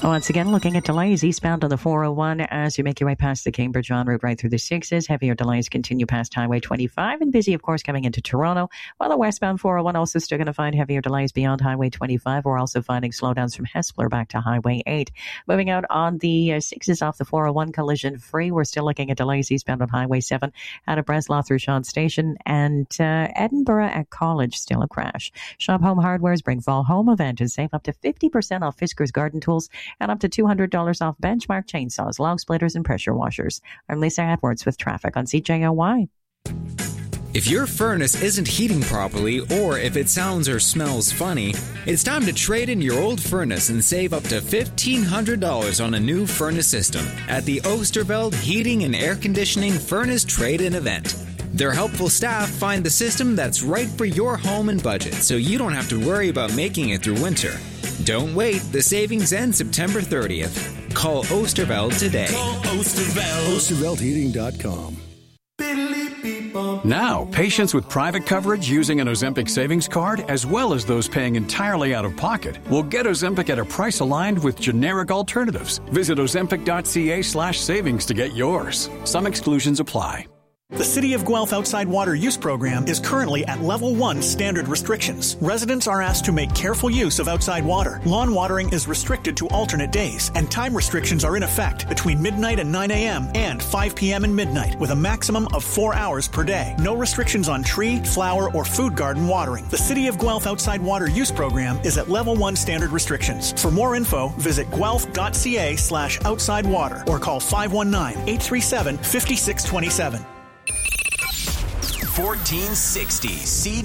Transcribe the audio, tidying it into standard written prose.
Once again, looking at delays eastbound on the 401 as you make your way past the Cambridge en route right through the 6s. Heavier delays continue past Highway 25 and busy, of course, coming into Toronto. While the westbound 401 also still going to find heavier delays beyond Highway 25. We're also finding slowdowns from Hespeler back to Highway 8. Moving out on the 6s off the 401 collision free. We're still looking at delays eastbound on Highway 7 out of Breslau through Sean Station and Edinburgh at College, still a crash. Shop Home Hardware's Bring Fall Home event is save up to 50% off Fisker's Garden Tools and up to $200 off Benchmark chainsaws, log splitters, and pressure washers. I'm Lisa Edwards with traffic on CJOY. If your furnace isn't heating properly, or if it sounds or smells funny, it's time to trade in your old furnace and save up to $1,500 on a new furnace system at the Oosterveld Heating and Air Conditioning Furnace Trade-In event. Their helpful staff find the system that's right for your home and budget, so you don't have to worry about making it through winter. Don't wait. The savings end September 30th. Call Oosterveld today. Call Oosterveld. OosterveldHeating.com. Now, patients with private coverage using an Ozempic savings card, as well as those paying entirely out of pocket, will get Ozempic at a price aligned with generic alternatives. Visit Ozempic.ca/savings to get yours. Some exclusions apply. The City of Guelph Outside Water Use Program is currently at Level 1 standard restrictions. Residents are asked to make careful use of outside water. Lawn watering is restricted to alternate days, and time restrictions are in effect between midnight and 9 a.m. and 5 p.m. and midnight, with a maximum of 4 hours per day. No restrictions on tree, flower, or food garden watering. The City of Guelph Outside Water Use Program is at Level 1 standard restrictions. For more info, visit guelph.ca/outside water or call 519-837-5627. 1460